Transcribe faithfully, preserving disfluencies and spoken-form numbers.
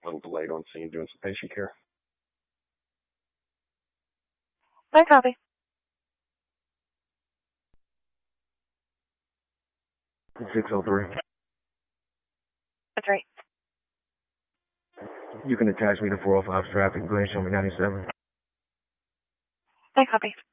A little delayed on scene doing some patient care. I copy. six oh three. That's right. You can attach me to four oh five traffic. Go ahead and show me ninety-seven. I copy.